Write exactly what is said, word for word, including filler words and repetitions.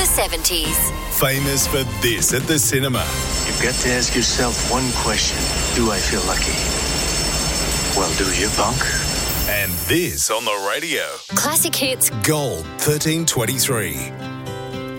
seventies. Famous for this at the cinema. You've got to ask yourself one question. Do I feel lucky? Well, do you, punk? And this on the radio. Classic hits. Gold thirteen twenty-three.